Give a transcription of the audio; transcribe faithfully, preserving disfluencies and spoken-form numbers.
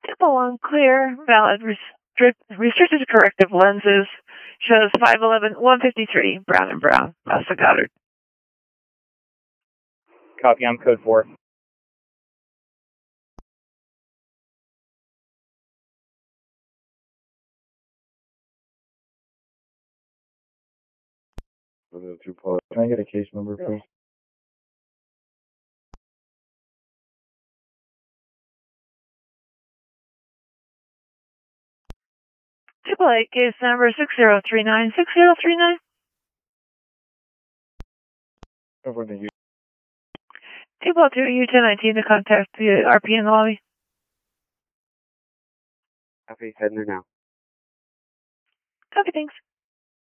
Sample one clear, valid, restrict, restricted to corrective lenses. Shows five eleven, one fifty-three, brown and brown, Massa Goddard. Copy, I'm code four. Can I get a case number, please? Triple A case number six zero three nine six zero three nine. Over to you. Triple two U ten nineteen to contact the R P in the lobby. Copy, heading there now. Copy, thanks.